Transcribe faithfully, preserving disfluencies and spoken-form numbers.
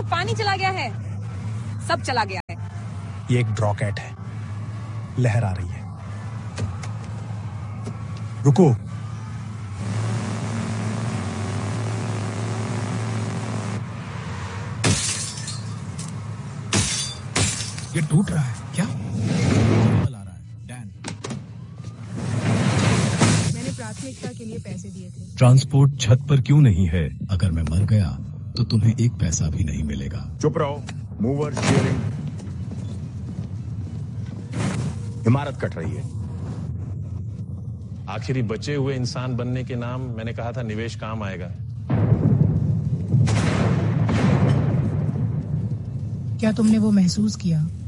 पानी चला गया है, सब चला गया है। ये एक ड्रॉकेट है, लहर आ रही है। रुको। ये टूट रहा है क्या? आ रहा है। डैन, मैंने प्राथमिकता के लिए पैसे दिए थे। ट्रांसपोर्ट छत पर क्यों नहीं है? अगर मैं मर गया तो तुम्हें एक पैसा भी नहीं मिलेगा। चुप रहो। Mover steering. इमारत कट रही है। आखिरी बचे हुए इंसान बनने के नाम मैंने कहा था निवेश काम आएगा। क्या तुमने वो महसूस किया